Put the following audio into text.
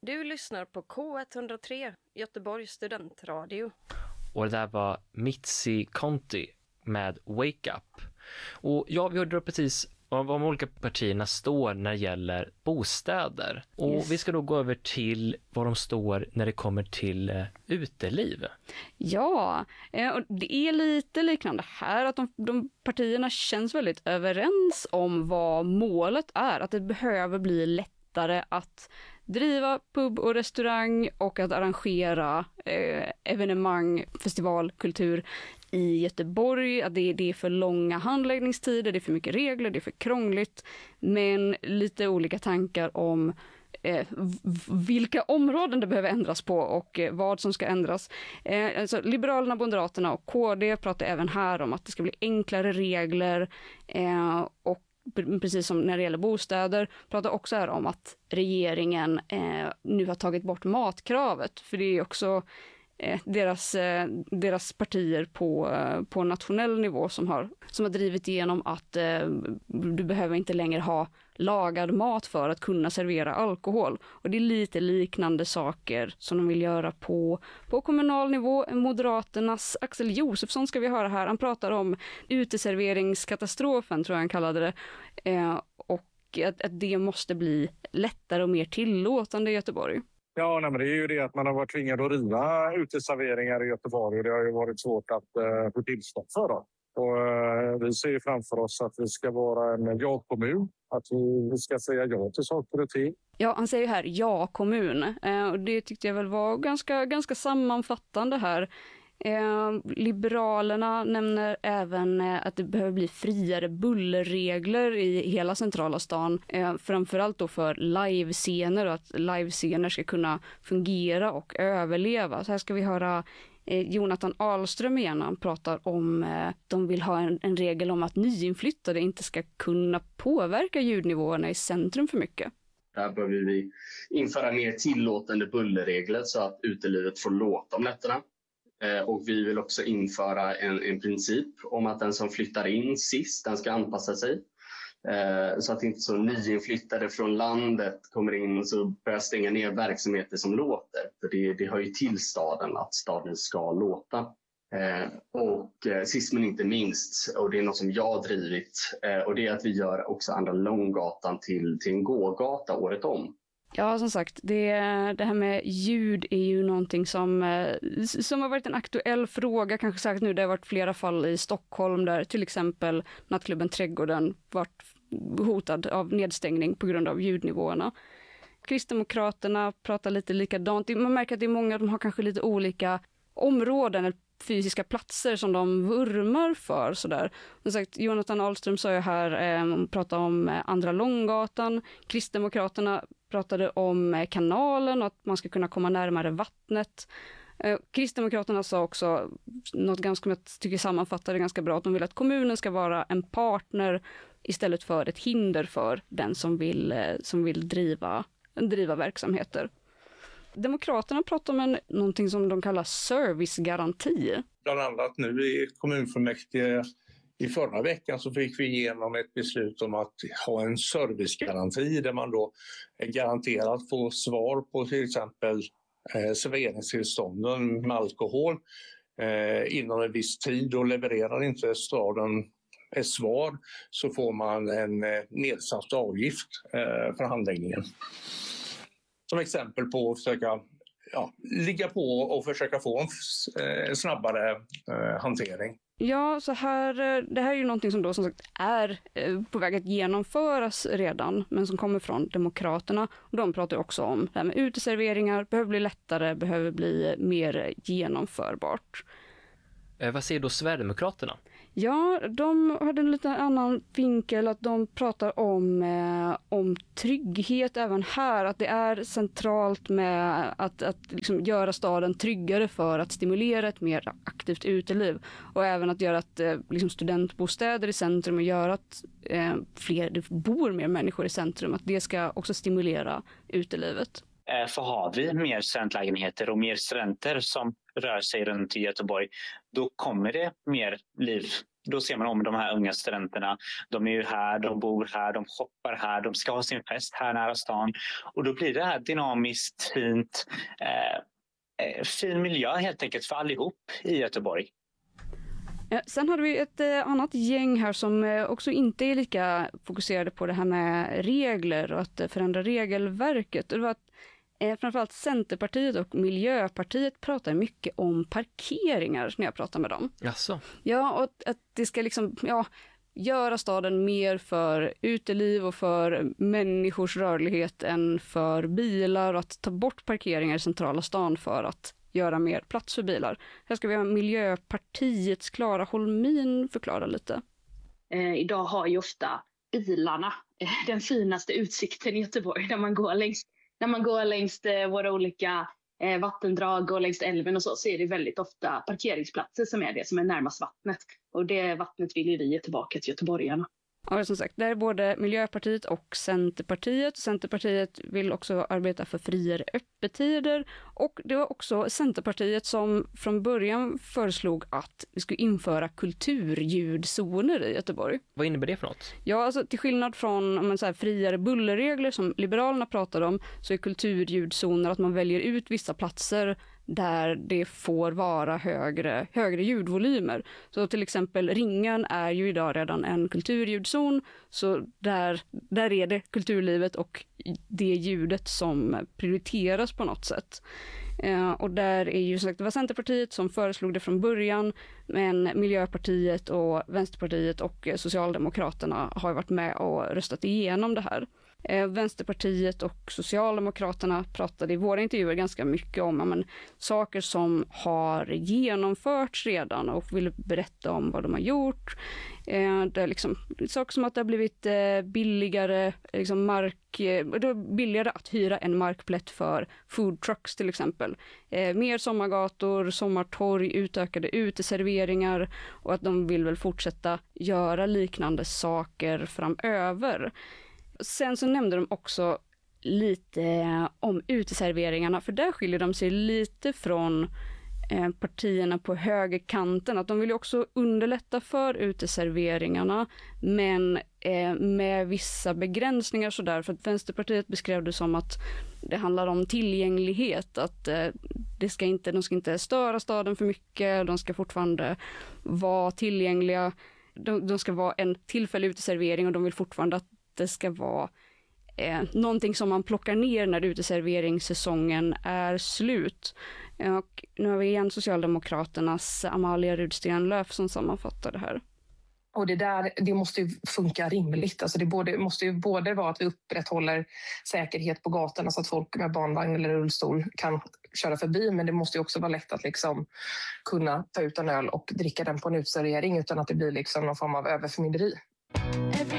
Du lyssnar på K103, Göteborgs studentradio. Och det där var Mitzi Conti med Wake Up. Och ja, vi hörde precis om de olika partierna står när det gäller bostäder. Och vi ska då gå över till vad de står när det kommer till uteliv. Ja, och det är lite liknande här att de partierna känns väldigt överens om vad målet är. Att det behöver bli lättare att driva pub och restaurang och att arrangera evenemang, festivalkultur i Göteborg. Att det är för långa handläggningstider, det är för mycket regler, det är för krångligt. Men lite olika tankar om vilka områden det behöver ändras på och vad som ska ändras. Alltså Liberalerna, Moderaterna och KD pratar även här om att det ska bli enklare regler och precis som när det gäller bostäder pratar också här om att regeringen nu har tagit bort matkravet. För det är också deras partier på nationell nivå som har drivit igenom att du behöver inte längre ha lagad mat för att kunna servera alkohol. Och det är lite liknande saker som de vill göra på kommunal nivå. Moderaternas Axel Josefsson ska vi höra här. Han pratar om uteserveringskatastrofen, tror jag han kallade det. Och att det måste bli lättare och mer tillåtande i Göteborg. Ja, men det är ju det att man har varit tvingad att riva uteserveringar i Göteborg och det har ju varit svårt att få tillstånd för dem. Och vi ser ju framför oss att vi ska vara en ja-kommun, att vi ska säga ja till saker och ting. Ja, han säger ju här ja-kommun och det tyckte jag väl var ganska sammanfattande här. Liberalerna nämner även att det behöver bli friare bullerregler i hela centrala stan. Framförallt då för livescener och att livescener ska kunna fungera och överleva. Så här ska vi höra Jonathan Ahlström igen. Han pratar om de vill ha en regel om att nyinflyttade inte ska kunna påverka ljudnivåerna i centrum för mycket. Där behöver vi införa mer tillåtande bullerregler så att utelivet får låta om nätterna. Och vi vill också införa en princip om att den som flyttar in sist, den ska anpassa sig. Så att inte så nyinflyttade från landet kommer in och så börjar stänga ner verksamheter som låter. För det hör ju till staden att staden ska låta. Och sist men inte minst, och det är något som jag har drivit, och det är att vi gör också Andra Långgatan till en gågata året om. Ja, som sagt, det här med ljud är ju någonting som har varit en aktuell fråga, kanske sagt nu. Det har varit flera fall i Stockholm där till exempel nattklubben Trädgården varit hotad av nedstängning på grund av ljudnivåerna. Kristdemokraterna pratar lite likadant. Man märker att det är många, de har kanske lite olika områden eller fysiska platser som de vurmar för. Sådär. Som sagt, Jonathan Ahlström sa ju här, pratade om Andra Långgatan. Kristdemokraterna pratade om kanalen och att man ska kunna komma närmare vattnet. Kristdemokraterna sa också något ganska, jag tycker sammanfattar det ganska bra, att de vill att kommunen ska vara en partner istället för ett hinder för den som vill driva verksamheter. Demokraterna pratar om någonting som de kallar servicegaranti. Bland annat nu i kommunfullmäktige i förra veckan så fick vi igenom ett beslut om att ha en servicegaranti där man då är garanterad att få svar på till exempel serveringstillstånden med alkohol inom en viss tid, och levererar inte staden ett svar så får man en nedsatt avgift för handläggningen. Som exempel på att försöka ligga på och försöka få en snabbare hantering. Ja, det här är ju någonting som då som sagt är på väg att genomföras redan, men som kommer från Demokraterna. Och de pratar också om det här med uteserveringar, behöver bli lättare, behöver bli mer genomförbart. Vad säger då Sverigedemokraterna? Ja, de hade en lite annan vinkel, att de pratar om trygghet även här. Att det är centralt med att liksom göra staden tryggare för att stimulera ett mer aktivt uteliv. Och även att göra liksom studentbostäder i centrum och göra att det bor mer människor i centrum. Att det ska också stimulera utelivet. För har vi mer studentlägenheter och mer studenter som rör sig runt i Göteborg, då kommer det mer liv Då ser man om de här unga studenterna. De är ju här, de bor här, de shoppar här, de ska ha sin fest här nära stan. Och då blir det här dynamiskt, fint, fin miljö helt enkelt för allihop i Göteborg. Sen hade vi ett annat gäng här som också inte är lika fokuserade på det här med regler och att förändra regelverket. Det var att framförallt Centerpartiet och Miljöpartiet pratar mycket om parkeringar när jag pratar med dem. Jaså? Ja, och att det ska liksom, göra staden mer för uteliv och för människors rörlighet än för bilar, och att ta bort parkeringar i centrala stan för att göra mer plats för bilar. Här ska vi ha Miljöpartiets Clara Holmin förklara lite. Idag har ju ofta bilarna den finaste utsikten i Göteborg när man går längs våra olika vattendrag och längs älven och så är det väldigt ofta parkeringsplatser som är det som är närmast vattnet. Och det vattnet vill ju vi ge tillbaka till göteborgarna. Ja, som sagt, det är både Miljöpartiet och Centerpartiet. Centerpartiet vill också arbeta för friare öppettider. Och det var också Centerpartiet som från början föreslog att vi skulle införa kulturljudzoner i Göteborg. Vad innebär det för något? Ja, alltså till skillnad från friare bullerregler som Liberalerna pratade om, så är kulturljudzoner att man väljer ut vissa platser där det får vara högre ljudvolymer. Så till exempel Ringen är ju idag redan en kulturljudzon, så där är det kulturlivet och det ljudet som prioriteras på något sätt. Och där är ju sagt, det var Centerpartiet som föreslog det från början, men Miljöpartiet och Vänsterpartiet och Socialdemokraterna har varit med och röstat igenom det här. Vänsterpartiet och Socialdemokraterna pratade i våra intervjuer ganska mycket om saker som har genomförts redan och vill berätta om vad de har gjort. Det är liksom saker som att det har blivit billigare, billigare att hyra en markplätt för food trucks till exempel. Mer sommargator, sommartorg, utökade uteserveringar, och att de vill väl fortsätta göra liknande saker framöver. Sen så nämnde de också lite om uteserveringarna, för där skiljer de sig lite från partierna på högerkanten. Att de vill ju också underlätta för uteserveringarna, men med vissa begränsningar sådär. För att Vänsterpartiet beskrev det som att det handlar om tillgänglighet, att de ska inte störa staden för mycket, de ska fortfarande vara tillgängliga, de ska vara en tillfällig uteservering, och de vill fortfarande att det ska vara någonting som man plockar ner när uteserveringssäsongen är slut. Och nu har vi igen Socialdemokraternas Amalia Rudsten-Löf som sammanfattar det här. Och det måste ju funka rimligt. Alltså det måste ju både vara att vi upprätthåller säkerhet på gatorna så att folk med barnvagn eller rullstol kan köra förbi, men det måste ju också vara lätt att kunna ta ut en öl och dricka den på en uteservering utan att det blir någon form av överförmynderi.